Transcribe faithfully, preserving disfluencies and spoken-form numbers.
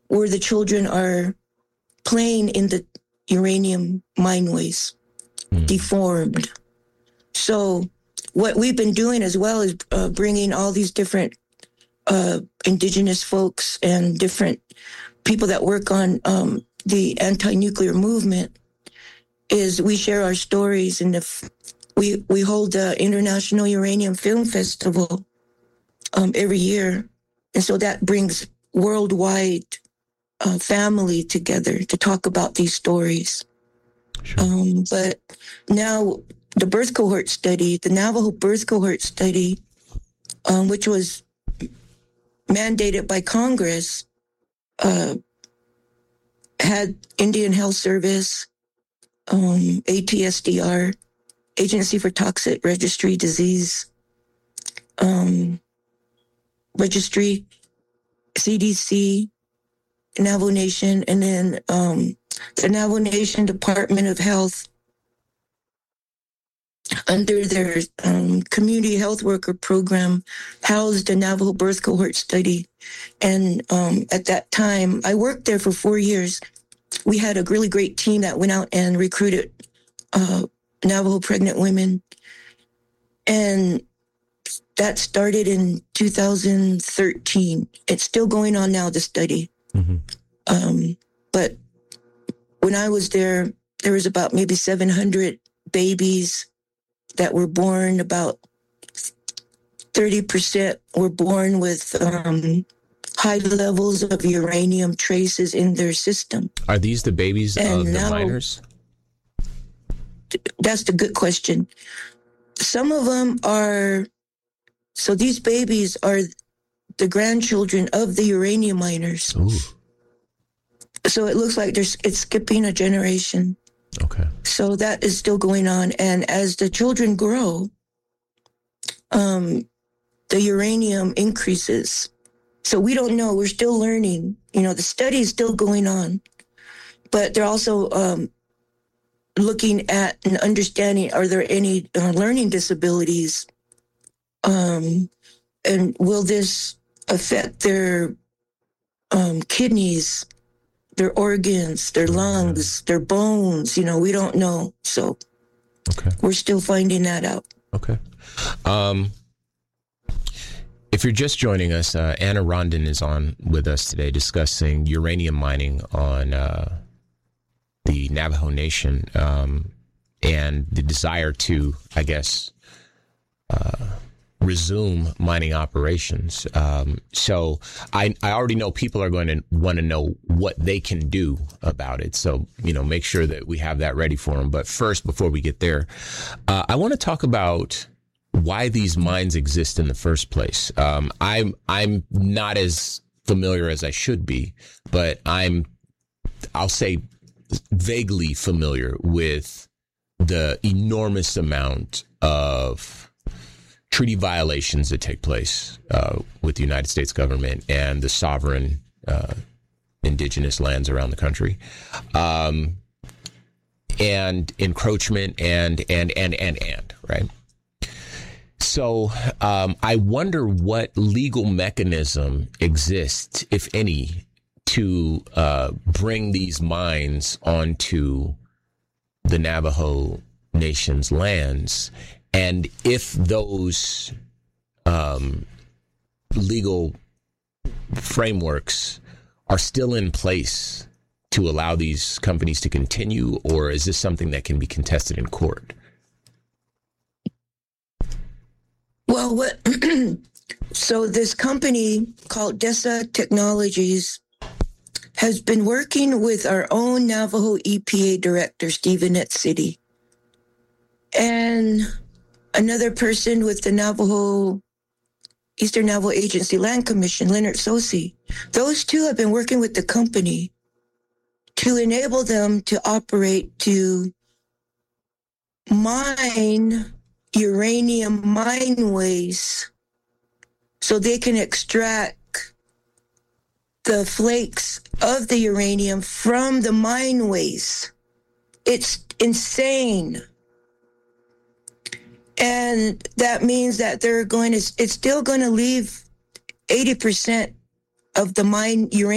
where the children are playing in the uranium mineways, mm. deformed. So what we've been doing as well is uh, bringing all these different uh, indigenous folks and different people that work on um, the anti-nuclear movement. Is we share our stories, and if we we hold the International Uranium Film Festival um, every year, and so that brings worldwide uh, family together to talk about these stories. Sure. Um, but now the birth cohort study, the Navajo birth cohort study, um, which was mandated by Congress, uh, had Indian Health Service, um, A T S D R, Agency for Toxic Registry Disease, um, Registry, C D C, Navajo Nation, and then um, the Navajo Nation Department of Health, under their um, community health worker program, housed a Navajo birth cohort study. And um, at that time, I worked there for four years. We had a really great team that went out and recruited uh, Navajo pregnant women. And that started in two thousand thirteen. It's still going on now, the study. Mm-hmm. Um, but when I was there, there was about maybe seven hundred babies that were born. About thirty percent were born with um, high levels of uranium traces in their system. Are these the babies and of the now, miners? That's the good question. Some of them are, so these babies are the grandchildren of the uranium miners. Ooh. So it looks like there's it's skipping a generation. Okay. So that is still going on. And as the children grow, um, the uranium increases. So we don't know. We're still learning. You know, the study is still going on. But they're also um, looking at and understanding, are there any uh, learning disabilities? Um, and will this affect their um, kidneys, their organs, their lungs, their bones? You know, we don't know. So okay. We're still finding that out. Okay. Um, if you're just joining us, uh, Anna Rondon is on with us today discussing uranium mining on uh, the Navajo Nation um, and the desire to, I guess, uh, resume mining operations. Um, so I, I already know people are going to want to know what they can do about it. So, you know, make sure that we have that ready for them. But first, before we get there, uh, I want to talk about why these mines exist in the first place. Um, I'm, I'm not as familiar as I should be, but I'm, I'll say vaguely familiar with the enormous amount of treaty violations that take place uh, with the United States government and the sovereign uh, indigenous lands around the country, um, and encroachment and, and, and, and, and, right? So um, I wonder what legal mechanism exists, if any, to uh, bring these mines onto the Navajo Nation's lands, and if those um, legal frameworks are still in place to allow these companies to continue, or is this something that can be contested in court? Well, what? So this company called DESA Technologies has been working with our own Navajo E P A director, Stephen City, and another person with the Navajo, Eastern Navajo Agency Land Commission, Leonard Sosi. Those two have been working with the company to enable them to operate to mine uranium mineways so they can extract the flakes of the uranium from the mineways. It's insane. And that means that they're going to, it's still going to leave eighty percent of the mine uranium